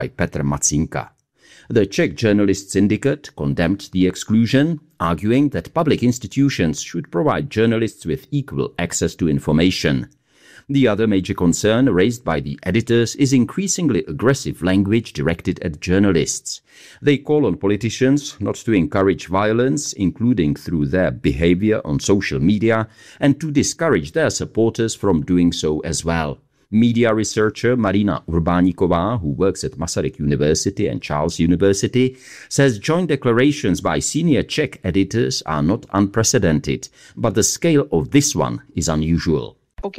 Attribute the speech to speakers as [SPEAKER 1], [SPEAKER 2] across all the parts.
[SPEAKER 1] by Petr Macinka. The Czech Journalists Syndicate condemned the exclusion, arguing that public institutions should provide journalists with equal access to information. The other major concern raised by the editors is increasingly aggressive language directed at journalists. They call on politicians not to encourage violence, including through their behavior on social media, and to discourage their supporters from doing so as well. Media researcher Marina Urbáníková, who works at Masaryk University and Charles University, says joint declarations by senior Czech editors are not unprecedented, but the scale of this one is unusual.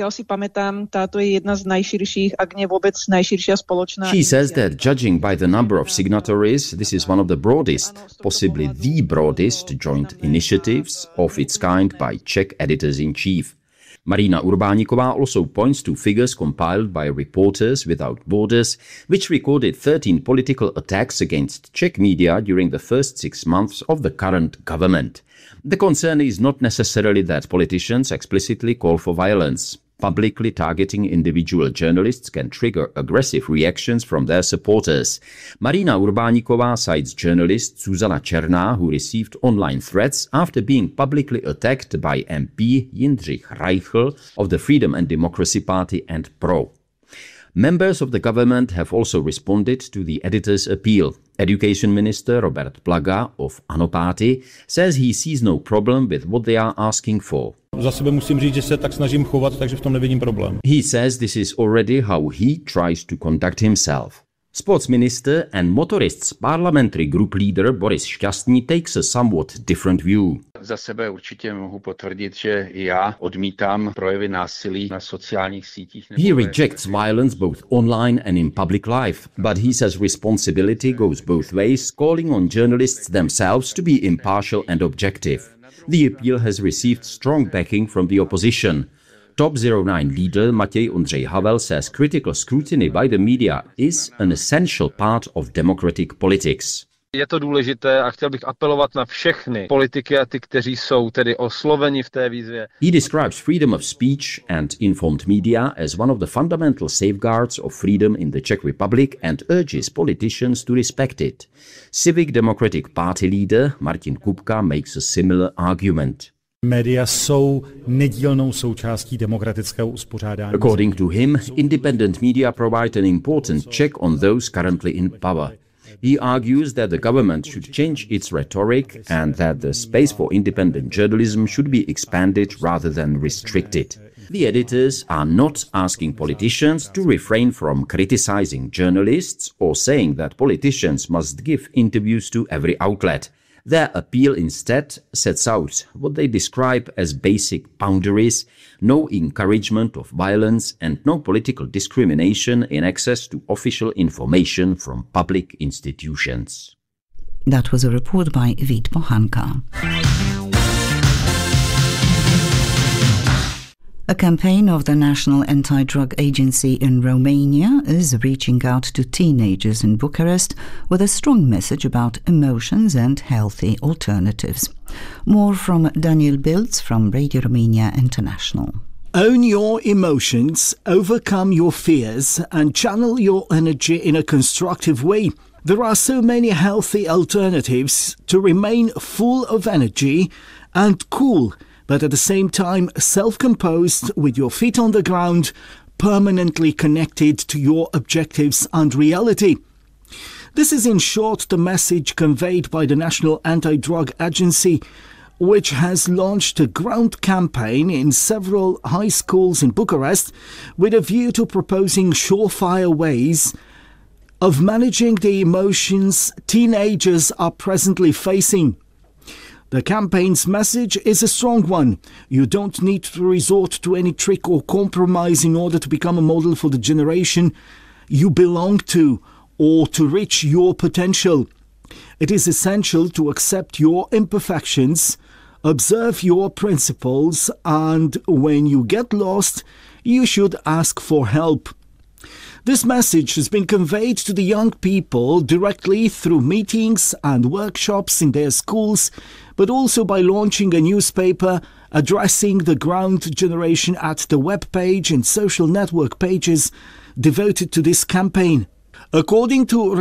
[SPEAKER 1] She says that judging by the number of signatories, this is one of the broadest, possibly the broadest joint initiatives of its kind by Czech editors-in-chief. Marina Urbáníková also points to figures compiled by Reporters Without Borders, which recorded 13 political attacks against Czech media during the first 6 months of the current government. The concern is not necessarily that politicians explicitly call for violence. Publicly targeting individual journalists can trigger aggressive reactions from their supporters. Marina Urbáníková cites journalist Zuzana Černá, who received online threats after being publicly attacked by MP Jindřich Reichl of the Freedom and Democracy Party and PRO. Members of the government have also responded to the editors' appeal. Education Minister Robert Plaga of ANO Party says he sees no problem with what they are asking for.
[SPEAKER 2] Za sebe musím říct, že se tak snažím chovat, takže v tom nevidím problém.
[SPEAKER 1] He says this is already how he tries to conduct himself. Sports Minister and Motorists Parliamentary Group Leader Boris Šťastný takes a somewhat different view.
[SPEAKER 3] Za sebe určitě mohu potvrdit, že i já odmítám projevy násilí na sociálních sítích.
[SPEAKER 1] He rejects violence both online and in public life, but he says responsibility goes both ways, calling on journalists themselves to be impartial and objective. The appeal has received strong backing from the opposition. Top 09 leader Matěj Ondřej Havel says critical scrutiny by the media is an essential part of democratic politics.
[SPEAKER 4] Je to důležité a chtěl bych apelovat na všechny politiky a ty, kteří jsou tedy osloveni v té výzvě.
[SPEAKER 1] He describes freedom of speech and informed media as one of the fundamental safeguards of freedom in the Czech Republic and urges politicians to respect it. Civic Democratic Party leader Martin Kupka makes a similar argument.
[SPEAKER 2] Média jsou nedílnou součástí demokratického uspořádání.
[SPEAKER 1] According to him, independent media provide an important check on those currently in power. He argues that the government should change its rhetoric and that the space for independent journalism should be expanded rather than restricted. The editors are not asking politicians to refrain from criticizing journalists or saying that politicians must give interviews to every outlet. Their appeal instead sets out what they describe as basic boundaries, no encouragement of violence and no political discrimination in access to official information from public institutions.
[SPEAKER 5] That was a report by Vít Bochanka. A campaign of the National Anti-Drug Agency in Romania is reaching out to teenagers in Bucharest with a strong message about emotions and healthy alternatives. More from Daniel Bilds from Radio Romania International.
[SPEAKER 6] Own your emotions, overcome your fears, and channel your energy in a constructive way. There are so many healthy alternatives to remain full of energy and cool, but at the same time self-composed with your feet on the ground, permanently connected to your objectives and reality. This is in short the message conveyed by the National Anti-Drug Agency, which has launched a ground campaign in several high schools in Bucharest with a view to proposing surefire ways of managing the emotions teenagers are presently facing. The campaign's message is a strong one. You don't need to resort to any trick or compromise in order to become a model for the generation you belong to or to reach your potential. It is essential to accept your imperfections, observe your principles, and when you get lost, you should ask for help. This message has been conveyed to the young people directly through meetings and workshops in their schools, but also by launching a newspaper addressing the ground generation at the web page and social network pages devoted to this campaign. According to